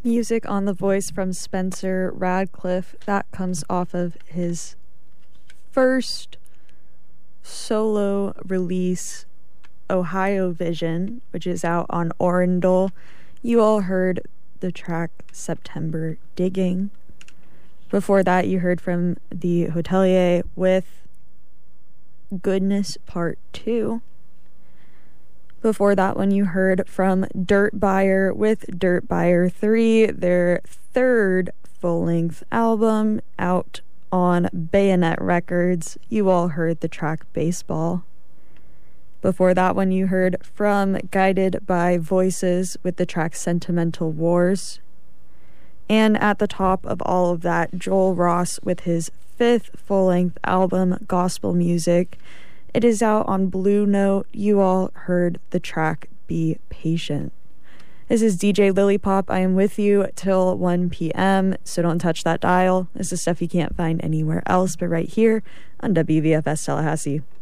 Music on the Voice from Spencer Radcliffe. That comes off of his first solo release, Ohio Vision, which is out on Orindle. You all heard the track September Digging. Before that, you heard from the Hotelier with Goodness Part 2. Before that one, you heard from Dirt Buyer with Dirt Buyer 3, their third full-length album out on Bayonet Records. You all heard the track Baseball. Before that one, you heard from Guided by Voices with the track Sentimental Wars. And at the top of all of that, Joel Ross with his fifth full-length album, Gospel Music. It is out on Blue Note. You all heard the track Be Patient. This is DJ Lilypop. I am with you till 1 p.m., so don't touch that dial. This is stuff you can't find anywhere else but right here on WVFS Tallahassee.